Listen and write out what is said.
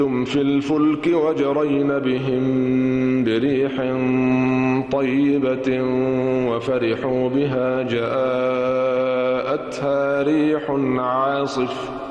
في الفلك وجرين بهم بريح طيبة وفرحوا بها جاءتها ريح عاصف